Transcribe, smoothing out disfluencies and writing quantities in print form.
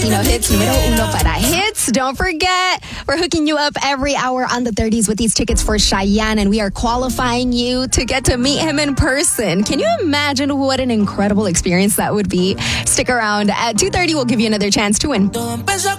Hits numero uno para hits. Don't forget, we're hooking you up every hour on the 30s with these tickets for Chayanne, and we are qualifying you to get to meet him in person. Can you imagine what an incredible experience that would be? Stick around. At 2:30, we'll give you another chance to win.